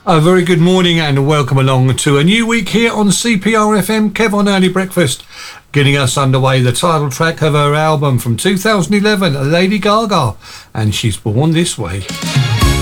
A very good morning and welcome along to a new week here on CPR FM. Kev on Early Breakfast, getting us underway. The title track of her album from 2011, Lady Gaga, and She's Born This Way.